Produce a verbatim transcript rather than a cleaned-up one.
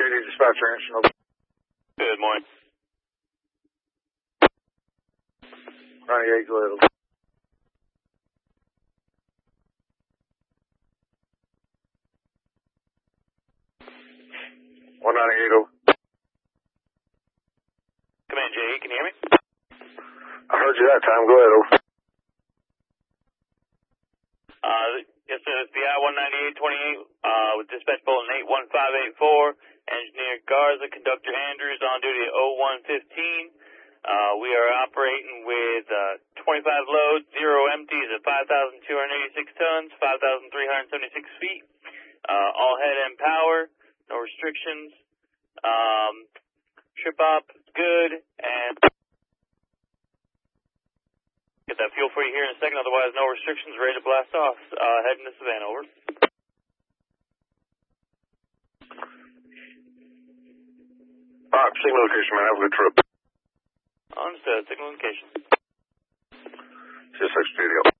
P D dispatcher, National. Good morning. ninety-eight, go ahead. one ninety-eight, over. Command J E, can you hear me? I heard you that time, go ahead, over. Uh, yes, sir, it's the I one ninety-eight twenty-eight, uh, with dispatch bulletin eight one five eight four. Engineer Garza, Conductor Andrews on duty at oh one fifteen. Uh, we are operating with, uh, twenty-five loads, zero empties at five thousand two hundred eighty-six tons, five thousand three hundred seventy-six feet. Uh, all head end power, no restrictions. Um, trip op, good, and get that fuel for you here in a second, otherwise no restrictions, ready to blast off. Uh, heading to Savannah, over. Alright, signal location, man, have a good trip. Understood, signal location. six six studio.